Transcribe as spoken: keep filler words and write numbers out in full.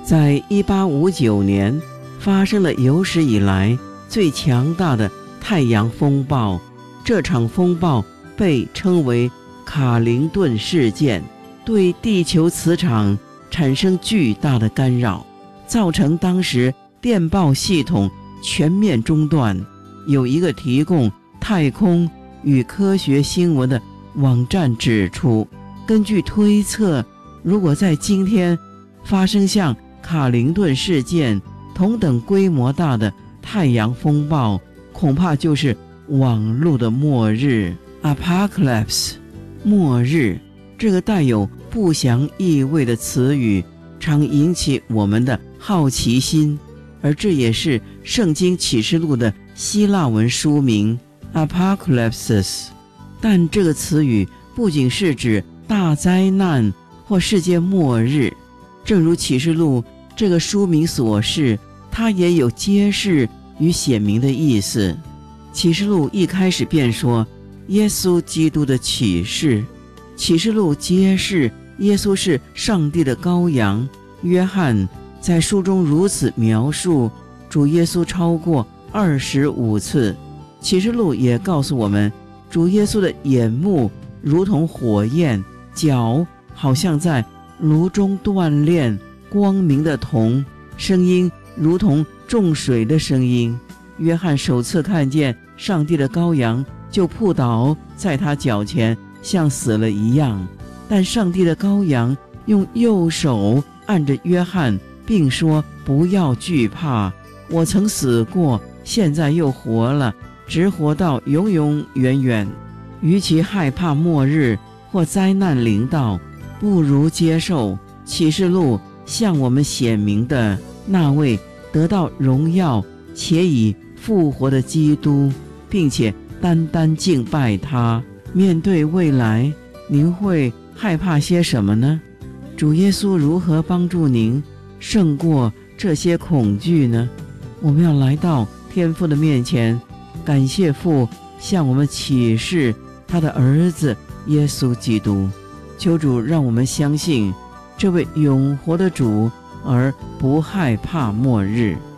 在一八五九年发生了有史以来最强大的太阳风暴，这场风暴被称为卡林顿事件，对地球磁场产生巨大的干扰，造成当时电报系统全面中断。有一个提供太空与科学新闻的网站指出，根据推测，如果在今天发生像卡林顿事件同等规模大的太阳风暴，恐怕就是网络的末日 Apocalypse。 末日这个带有不祥意味的词语常引起我们的好奇心，而这也是圣经启示录的希腊文书名 Apocalypse。 但这个词语不仅是指大灾难或世界末日，正如启示录这个书名所示，它也有揭示与显明的意思。启示录一开始便说耶稣基督的启示，启示录揭示耶稣是上帝的羔羊。约翰在书中如此描述主耶稣超过二十五次。启示录也告诉我们，主耶稣的眼目如同火焰，脚好像在炉中锻炼光明的铜，声音如同众水的声音。约翰首次看见上帝的羔羊，就扑倒在他脚前，像死了一样。但上帝的羔羊用右手按着约翰，并说：不要惧怕，我曾死过，现在又活了，直活到永永远远。与其害怕末日或灾难临到，不如接受启示录向我们显明的那位得到荣耀且已复活的基督，并且单单敬拜他。面对未来，您会害怕些什么呢？主耶稣如何帮助您胜过这些恐惧呢？我们要来到天父的面前，感谢父向我们启示他的儿子耶稣基督。求主让我们相信这位永活的主，而不害怕末日。